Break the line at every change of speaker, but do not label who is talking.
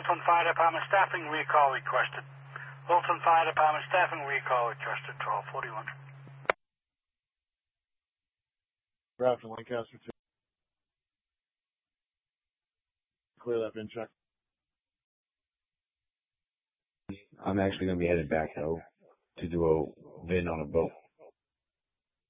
Wilton Fire Department staffing recall requested. Wilton Fire Department staffing recall requested, 1241.
Grafton, Lancaster 2. Clear that bin check.
I'm actually going to be headed back, though, to do a VIN on a boat.